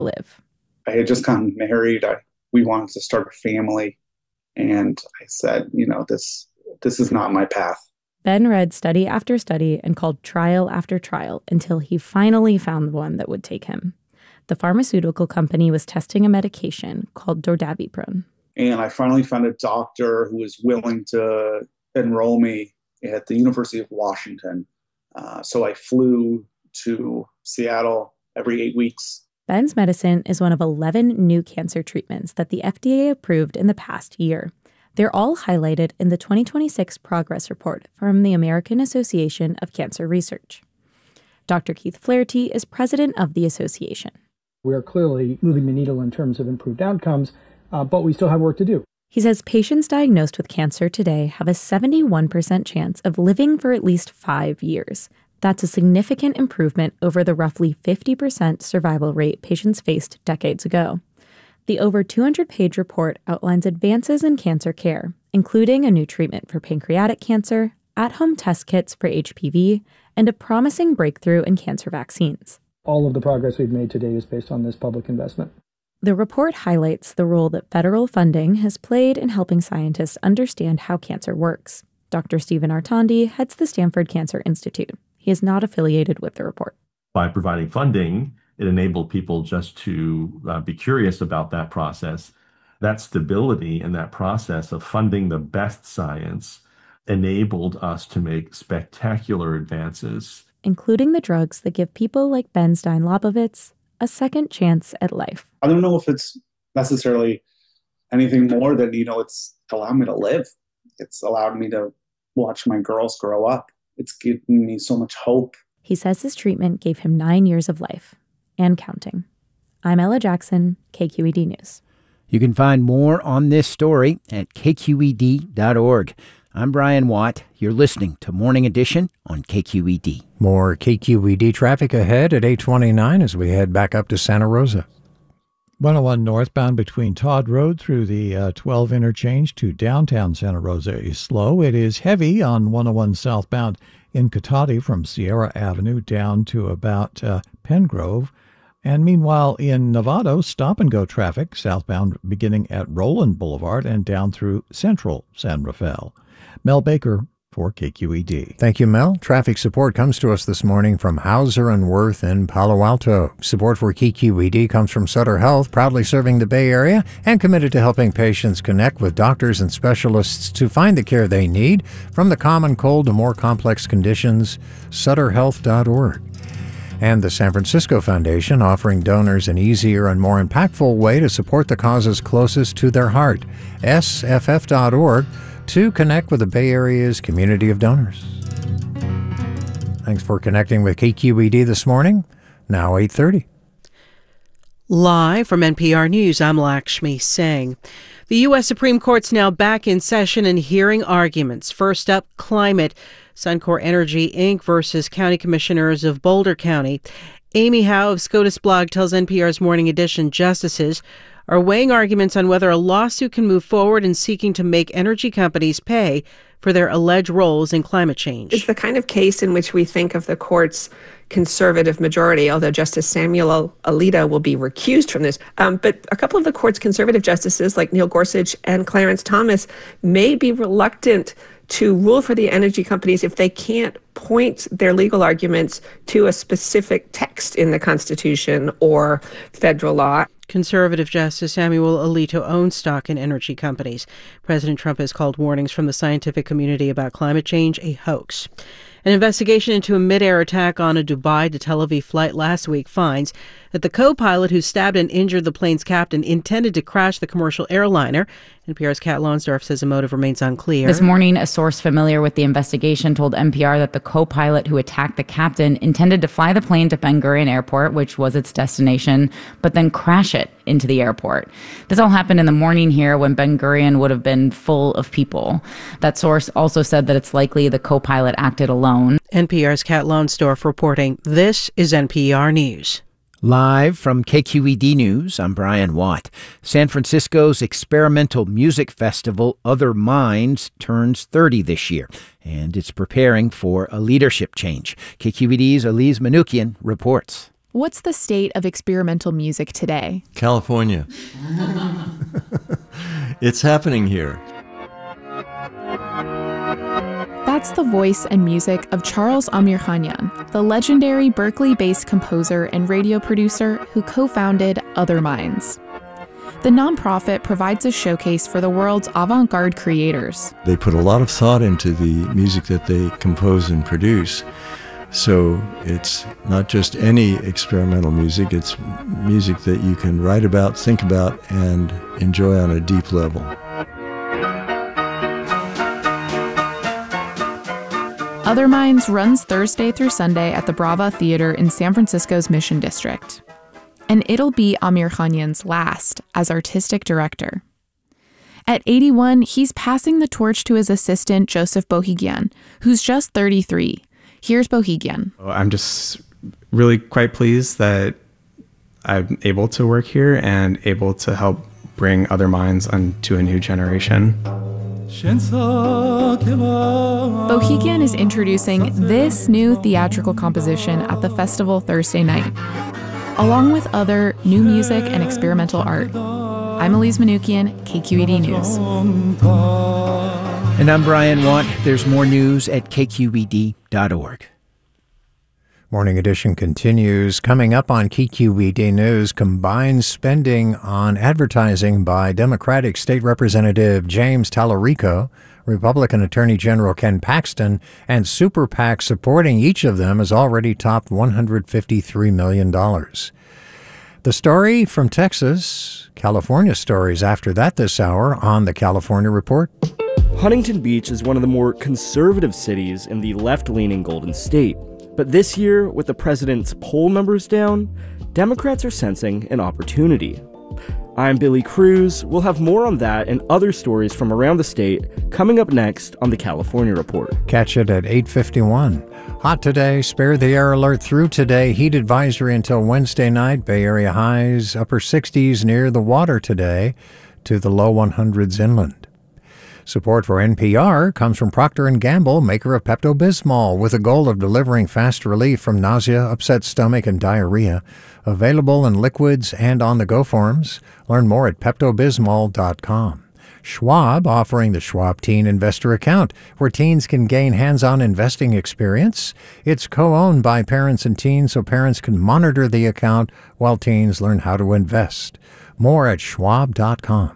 live. I had just gotten married. We wanted to start a family. And I said, this is not my path. Ben read study after study and called trial after trial until he finally found one that would take him. The pharmaceutical company was testing a medication called dordaviprone. And I finally found a doctor who was willing to enroll me at the University of Washington. So I flew to Seattle every 8 weeks. Ben's medicine is one of 11 new cancer treatments that the FDA approved in the past year. They're all highlighted in the 2026 progress report from the American Association of Cancer Research. Dr. Keith Flaherty is president of the association. We are clearly moving the needle in terms of improved outcomes, but we still have work to do. He says patients diagnosed with cancer today have a 71% chance of living for at least 5 years. That's a significant improvement over the roughly 50% survival rate patients faced decades ago. The over 200-page report outlines advances in cancer care, including a new treatment for pancreatic cancer, at-home test kits for HPV, and a promising breakthrough in cancer vaccines. All of the progress we've made to date is based on this public investment. The report highlights the role that federal funding has played in helping scientists understand how cancer works. Dr. Stephen Artandi heads the Stanford Cancer Institute. He is not affiliated with the report. By providing funding, it enabled people just to be curious about that process. That stability in that process of funding the best science enabled us to make spectacular advances, including the drugs that give people like Ben Stein-Lobovitz a second chance at life. I don't know if it's necessarily anything more than, it's allowed me to live. It's allowed me to watch my girls grow up. It's given me so much hope. He says his treatment gave him 9 years of life. And counting. I'm Ella Jackson, KQED News. You can find more on this story at kqed.org. I'm Brian Watt. You're listening to Morning Edition on KQED. More KQED traffic ahead at 8:29 as we head back up to Santa Rosa. 101 northbound between Todd Road through the 12 interchange to downtown Santa Rosa is slow. It is heavy on 101 southbound in Cotati from Sierra Avenue down to about Pengrove. And meanwhile, in Novato, stop-and-go traffic southbound beginning at Roland Boulevard and down through central San Rafael. Mel Baker for KQED. Thank you, Mel. Traffic support comes to us this morning from Hauser and Worth in Palo Alto. Support for KQED comes from Sutter Health, proudly serving the Bay Area and committed to helping patients connect with doctors and specialists to find the care they need. From the common cold to more complex conditions, sutterhealth.org. And the San Francisco Foundation offering donors an easier and more impactful way to support the causes closest to their heart. sff.org to connect with the Bay Area's community of donors. Thanks for connecting with KQED this morning. Now 8:30. Live from NPR News, I'm Lakshmi Singh. The U.S. Supreme Court's now back in session and hearing arguments. First up, climate. Suncor Energy, Inc. versus County Commissioners of Boulder County. Amy Howe of SCOTUS Blog tells NPR's Morning Edition justices are weighing arguments on whether a lawsuit can move forward in seeking to make energy companies pay for their alleged roles in climate change. It's the kind of case in which we think of the court's conservative majority, although Justice Samuel Alito will be recused from this. But a couple of the court's conservative justices, like Neil Gorsuch and Clarence Thomas, may be reluctant to rule for the energy companies if they can't point their legal arguments to a specific text in the Constitution or federal law. Conservative Justice Samuel Alito owns stock in energy companies. President Trump has called warnings from the scientific community about climate change a hoax. An investigation into a mid-air attack on a Dubai to Tel Aviv flight last week finds that the co-pilot who stabbed and injured the plane's captain intended to crash the commercial airliner. NPR's Kat Lonsdorf says the motive remains unclear. This morning, a source familiar with the investigation told NPR that the co-pilot who attacked the captain intended to fly the plane to Ben Gurion Airport, which was its destination, but then crash it into the airport. This all happened in the morning here when Ben Gurion would have been full of people. That source also said that it's likely the co-pilot acted alone. NPR's Kat Lonsdorf reporting. This is NPR News. Live from KQED News, I'm Brian Watt. San Francisco's experimental music festival, Other Minds, turns 30 this year, and it's preparing for a leadership change. KQED's Elise Manukian reports. What's the state of experimental music today? California. It's happening here. That's the voice and music of Charles Amirkhanian, the legendary Berkeley-based composer and radio producer who co-founded Other Minds. The nonprofit provides a showcase for the world's avant-garde creators. They put a lot of thought into the music that they compose and produce. So it's not just any experimental music, it's music that you can write about, think about, and enjoy on a deep level. Other Minds runs Thursday through Sunday at the Brava Theater in San Francisco's Mission District. And it'll be Amirkhanian's last as artistic director. At 81, he's passing the torch to his assistant, Joseph Bohigyan, who's just 33. Here's Bohigyan. I'm just really quite pleased that I'm able to work here and able to help bring Other Minds onto a new generation. Bohigyan is introducing this new theatrical composition at the festival Thursday night, along with other new music and experimental art. I'm Elise Manukian, KQED News. And I'm Brian Watt. There's more news at kqed.org. Morning Edition continues. Coming up on KQED News, combined spending on advertising by Democratic State Representative James Tallarico, Republican Attorney General Ken Paxton, and super PAC supporting each of them has already topped $153 million. The story from Texas, California stories after that this hour on the California Report. Huntington Beach is one of the more conservative cities in the left-leaning Golden State. But this year, with the president's poll numbers down, Democrats are sensing an opportunity. I'm Billy Cruz. We'll have more on that and other stories from around the state coming up next on the California Report. Catch it at 8:51. Hot today, spare the air alert through today. Heat advisory until Wednesday night. Bay Area highs, upper 60s near the water today to the low 100s inland. Support for NPR comes from Procter & Gamble, maker of Pepto-Bismol, with a goal of delivering fast relief from nausea, upset stomach, and diarrhea. Available in liquids and on-the-go forms. Learn more at PeptoBismol.com. Schwab offering the Schwab Teen Investor Account, where teens can gain hands-on investing experience. It's co-owned by parents and teens, so parents can monitor the account while teens learn how to invest. More at Schwab.com.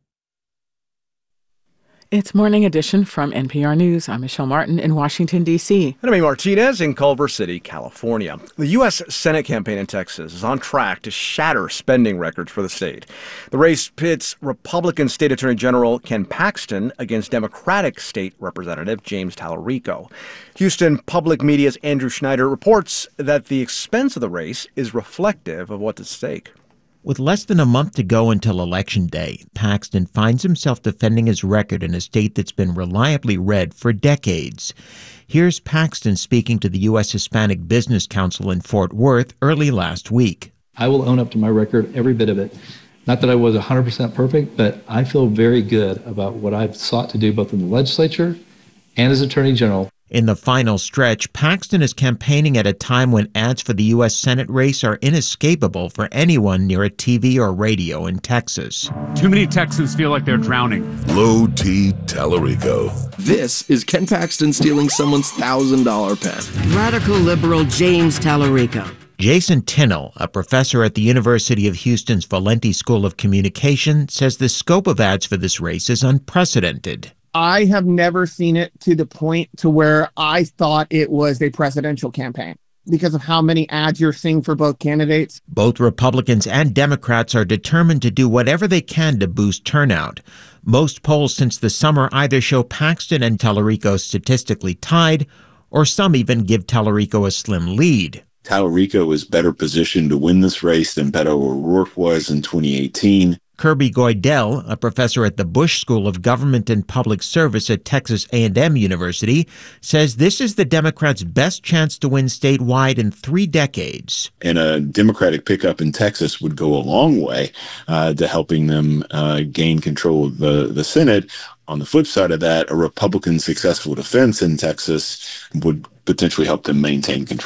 It's Morning Edition from NPR News. I'm Michelle Martin in Washington, D.C. And I'm Martinez in Culver City, California. The U.S. Senate campaign in Texas is on track to shatter spending records for the state. The race pits Republican State Attorney General Ken Paxton against Democratic State Representative James Tallarico. Houston Public Media's Andrew Schneider reports that the expense of the race is reflective of what's at stake. With less than a month to go until Election Day, Paxton finds himself defending his record in a state that's been reliably red for decades. Here's Paxton speaking to the U.S. Hispanic Business Council in Fort Worth early last week. I will own up to my record, every bit of it. Not that I was 100% perfect, but I feel very good about what I've sought to do both in the legislature and as Attorney General. In the final stretch, Paxton is campaigning at a time when ads for the U.S. Senate race are inescapable for anyone near a TV or radio in Texas. Too many Texans feel like they're drowning. Low T Tallarico. This is Ken Paxton stealing someone's $1,000 pen. Radical liberal James Tallarico. Jason Tinnell, a professor at the University of Houston's Valenti School of Communication, says the scope of ads for this race is unprecedented. I have never seen it to the point to where I thought it was a presidential campaign because of how many ads you're seeing for both candidates. Both Republicans and Democrats are determined to do whatever they can to boost turnout. Most polls since the summer either show Paxton and Tallarico statistically tied, or some even give Tallarico a slim lead. Tallarico is better positioned to win this race than Beto O'Rourke was in 2018. Kirby Goidel, a professor at the Bush School of Government and Public Service at Texas A&M University, says this is the Democrats' best chance to win statewide in 3 decades. And a Democratic pickup in Texas would go a long way to helping them gain control of the Senate. On the flip side of that, a Republican successful defense in Texas would potentially help them maintain control.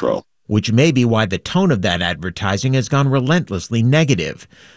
which may be why the tone of that advertising has gone relentlessly negative.